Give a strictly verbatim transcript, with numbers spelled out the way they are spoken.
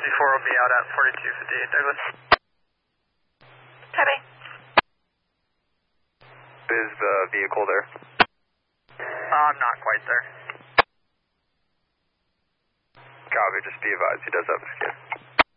before will be out at forty-two fifty-eight, Douglas. Copy. Is the vehicle there? Uh, not quite there. Copy, just be advised, he does have a skid.